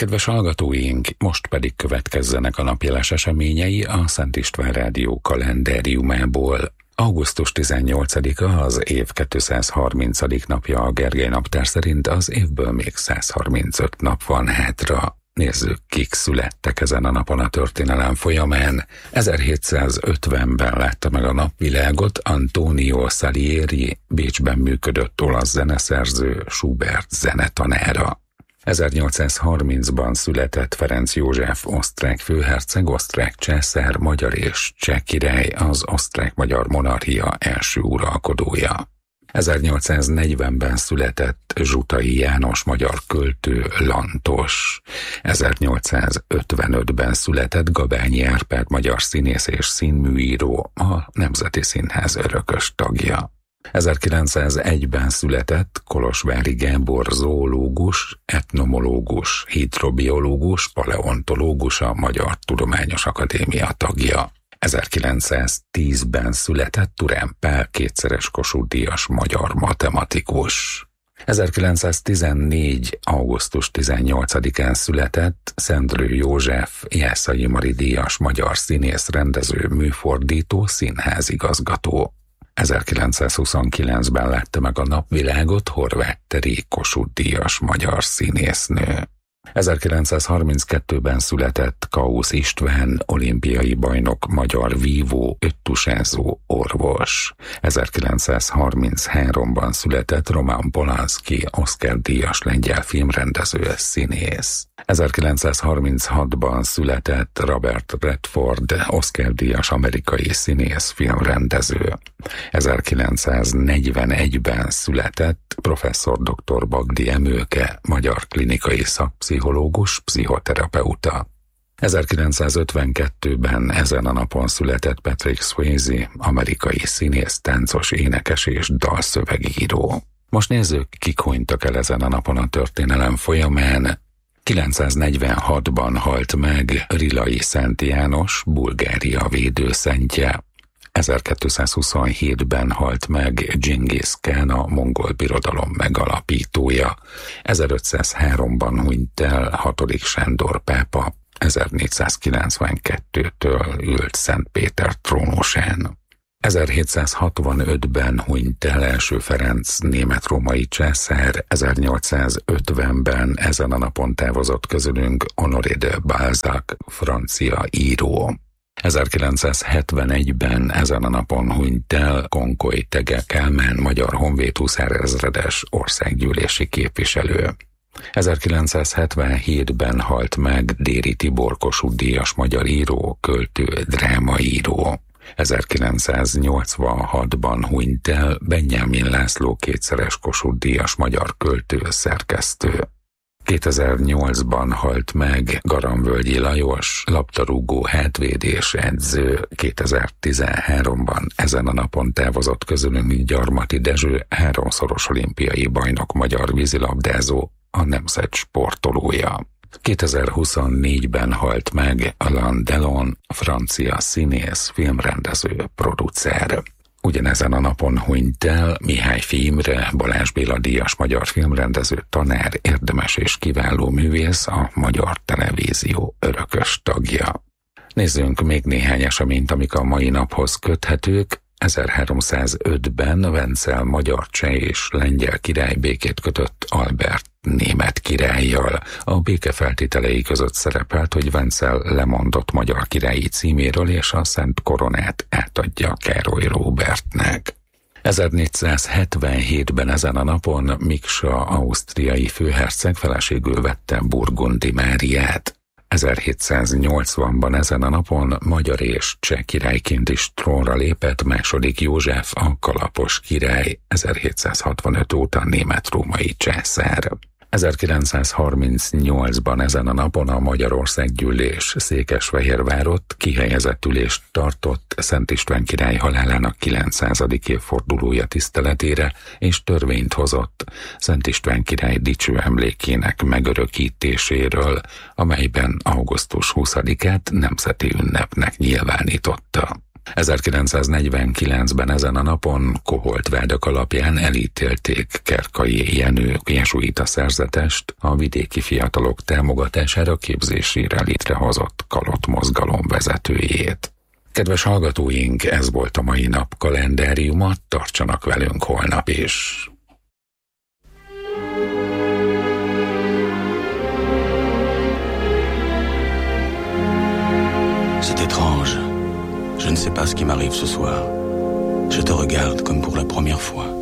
Kedves hallgatóink, most pedig következzenek a napjeles eseményei a Szent István Rádió kalendáriumából. Augusztus 18-a az év 230. napja a Gergely naptár szerint, az évből még 135 nap van hátra. Nézzük, kik születtek ezen a napon a történelem folyamán. 1750-ben látta meg a napvilágot Antonio Salieri, Bécsben működött olasz zeneszerző, Schubert zenetanára. 1830-ban született Ferenc József osztrák főherceg, osztrák császár, magyar és cseh király, az osztrák-magyar monarchia első uralkodója. 1840-ben született Zsutai János, magyar költő, lantos. 1855-ben született Gabányi Árpád, magyar színész és színműíró, a Nemzeti Színház örökös tagja. 1901-ben született Kolozsvári Gábor, zoológus, etnomológus, hidrobiológus, paleontológus, a Magyar Tudományos Akadémia tagja. 1910-ben született Turán Pál, kétszeres Kossuth-díjas magyar matematikus. 1914. augusztus 18-án született Szendrő József, Jászai Mari díjas magyar színész, rendező, műfordító, színházigazgató. 1929-ben látta meg a napvilágot Horváth Teri, Kossuth-díjas magyar színésznő. 1932-ben született Kausz István, olimpiai bajnok, magyar vívó, öttusázó, orvos. 1933-ban született Roman Polanski, Oscar-díjas lengyel filmrendező, színész. 1936-ban született Robert Redford, Oscar-díjas amerikai színész, filmrendező. 1941-ben született professzor dr. Bagdi Emőke, magyar klinikai szakpszichológus, pszichoterapeuta. 1952-ben ezen a napon született Patrick Swayze, amerikai színész, táncos, énekes és dalszövegíró. Most nézzük, kik hunytak el ezen a napon a történelem folyamán. 946-ban halt meg Rilai Szent János, Bulgária védőszentje. 1227-ben halt meg Dzsingisz Kán, a mongol birodalom megalapítója. 1503-ban hunyt el 6. Sándor pápa, 1492-től ült Szent Péter trónusán. 1765-ben hunyt el első Ferenc német-római császár, 1850-ben ezen a napon távozott közülünk Honoré de Balzac, francia író. 1971-ben ezen a napon hunyt el Konkoly Tege Kálmán, magyar honvéd huszárezredes, országgyűlési képviselő. 1977-ben halt meg Déri Tibor, Kossuth-díjas magyar író, költő, drámaíró. 1986-ban hunyt el Benyámin László, kétszeres Kossuth-díjas magyar költő, szerkesztő. 2008-ban halt meg Garamvölgyi Lajos, labdarúgó, hátvédés edző. 2013-ban ezen a napon távozott közülünk Gyarmati Dezső, 3-szoros olimpiai bajnok, magyar vízilabdázó, a nemzet sportolója. 2024-ben halt meg Alain Delon, francia színész, filmrendező, producer. Ugyanezen a napon hunyt el Mihály Imre, Balázs Béla díjas magyar filmrendező, tanár, érdemes és kiváló művész, a Magyar Televízió örökös tagja. Nézzünk még néhány eseményt, amik a mai naphoz köthetők. 1305-ben Vencel magyar, cseh és lengyel király békét kötött Albert német királlyal. A béke feltételei között szerepelt, hogy Vencel lemondott magyar királyi címéről és a szent koronát átadja Károly Róbertnek. 1477-ben ezen a napon Miksa ausztriai főherceg feleségül vette Burgundi Máriát. 1780-ban ezen a napon magyar és cseh királyként is trónra lépett második József, a kalapos király, 1765 óta német-római császár. 1938-ban ezen a napon a Magyarországgyűlés Székesfehérvárott kihelyezett ülést tartott Szent István király halálának 900. évfordulója tiszteletére, és törvényt hozott Szent István király dicső emlékének megörökítéséről, amelyben augusztus 20-át nemzeti ünnepnek nyilvánította. 1949-ben ezen a napon koholt vádak alapján elítélték Kerkai Jenő jezsuita szerzetest a vidéki fiatalok támogatására képzésére létrehozott Kalott mozgalom vezetőjét. Kedves hallgatóink, ez volt a mai nap kalendáriuma, tartsanak velünk holnap is! C'est étrange. Je ne sais pas ce qui m'arrive ce soir. Je te regarde comme pour la première fois.